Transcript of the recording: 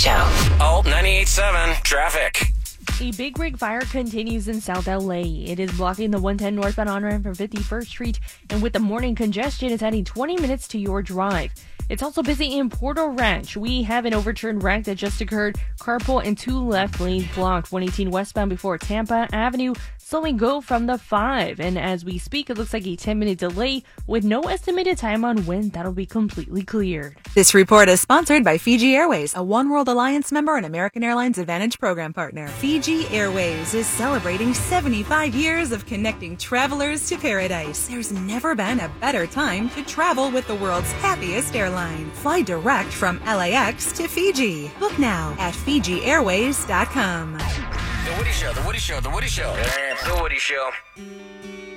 Town. Alt 98.7 traffic. A big rig fire continues in South LA. It is blocking the 110 northbound on-ramp from 51st Street, and with the morning congestion, it's adding 20 minutes to your drive. It's also busy in Porto Ranch. We have an overturned wreck that just occurred. Carpool and 2 left lanes blocked. 118 westbound before Tampa Avenue. Slowing go from the 5. And as we speak, it looks like a 10-minute delay with no estimated time on when that'll be completely cleared. This report is sponsored by Fiji Airways, a One World Alliance member and American Airlines Advantage program partner. Fiji Airways is celebrating 75 years of connecting travelers to paradise. There's never been a better time to travel with the world's happiest airline. Fly direct from LAX to Fiji. Book now at FijiAirways.com. The Woody Show, The Woody Show, The Woody Show. The Woody Show.